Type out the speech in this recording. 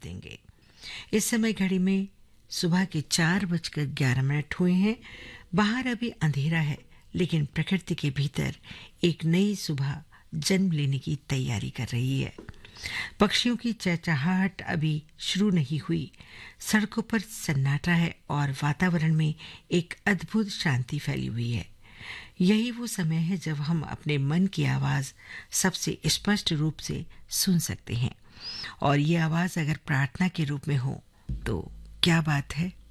देंगे। इस समय घड़ी में सुबह के 4:11 हुए हैं। बाहर अभी अंधेरा है, लेकिन प्रकृति के भीतर एक नई सुबह जन्म लेने की तैयारी कर रही है। पक्षियों की चहचहाहट अभी शुरू नहीं हुई। सड़कों पर सन्नाटा है और वातावरण में एक अद्भुत शांति फैली हुई है। यही वो समय है जब हम अपने मन की आवाज सबसे स्पष्ट रूप से सुन सकते हैं, और ये आवाज अगर प्रार्थना के रूप में हो तो क्या बात है।